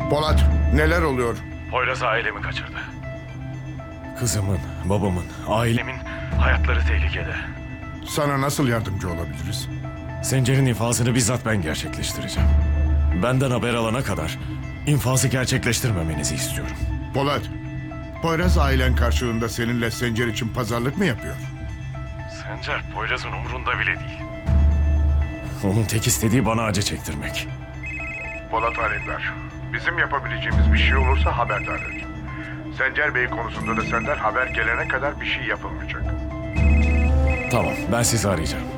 Polat, neler oluyor? Poyraz ailemi kaçırdı. Kızımın, babamın, ailemin... Ailemin hayatları tehlikede. Sana nasıl yardımcı olabiliriz? Sencer'in infazını bizzat ben gerçekleştireceğim. Benden haber alana kadar infazı gerçekleştirmemenizi istiyorum. Polat, Poyraz ailen karşılığında seninle Sencer için pazarlık mı yapıyor? Sencer Poyraz'ın umurunda bile değil. Onun tek istediği bana acı çektirmek. Polat Alemdar, bizim yapabileceğimiz bir şey olursa haberdar et. Sencer Bey konusunda da senden haber gelene kadar bir şey yapılmayacak. Tamam, ben sizi arayacağım.